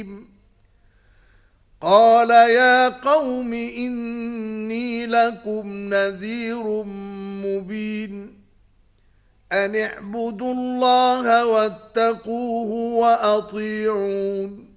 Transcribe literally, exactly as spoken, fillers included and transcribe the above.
قال يا قوم إني لكم نذير مبين أن اعبدوا الله واتقوه وأطيعون